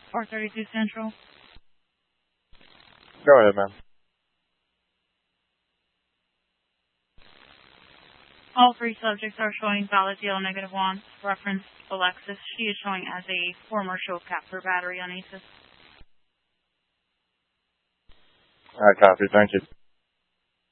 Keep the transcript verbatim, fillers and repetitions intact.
four thirty-two Central. Go ahead, ma'am. All three subjects are showing valid deal negative one. Reference Alexis. She is showing as a former show capture battery on A C E S. All right, copy. Thank you.